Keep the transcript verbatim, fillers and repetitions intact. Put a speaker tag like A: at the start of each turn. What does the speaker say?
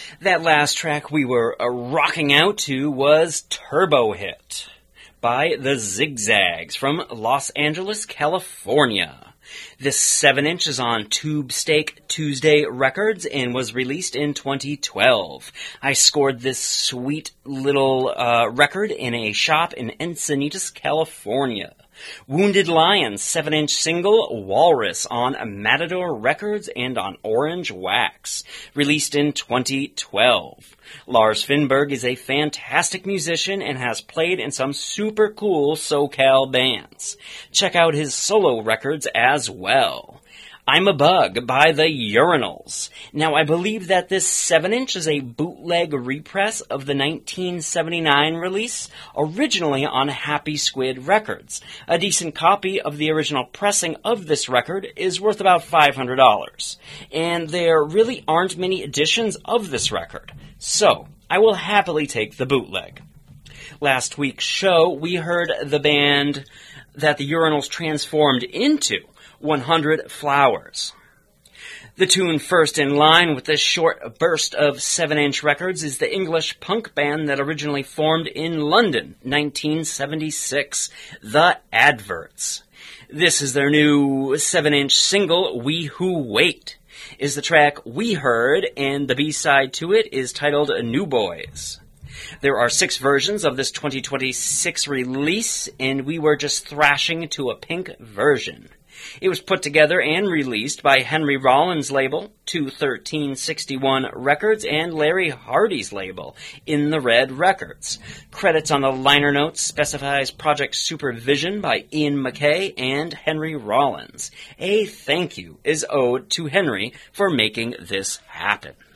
A: That last track we were uh, rocking out to was Turbo Hit by the Zigzags from Los Angeles, California. This seven inch is on Tube Steak Tuesday Records and was released in twenty twelve. I scored this sweet little uh, record in a shop in Encinitas, California. Wounded Lion's seven inch single, Walrus, on Matador Records and on Orange Wax, released in twenty twelve. Lars Finnberg is a fantastic musician and has played in some super cool SoCal bands. Check out his solo records as well. I'm a Bug by the Urinals. Now, I believe that this seven inch is a bootleg repress of the nineteen seventy-nine release, originally on Happy Squid Records. A decent copy of the original pressing of this record is worth about five hundred dollars. And there really aren't many editions of this record, so I will happily take the bootleg. Last week's show, we heard the band that the Urinals transformed into, one hundred Flowers. The tune first in line with this short burst of seven inch records is the English punk band that originally formed in London, nineteen seventy-six, The Adverts. This is their new seven inch single, We Who Wait, is the track we heard, and the B-side to it is titled New Boys. There are six versions of this twenty twenty-six release, and we were just thrashing to a pink version. It was put together and released by Henry Rollins' label, two thirteen sixty-one Records, and Larry Hardy's label, In the Red Records. Credits on the liner notes specifies project supervision by Ian MacKaye and Henry Rollins. A thank you is owed to Henry for making this happen.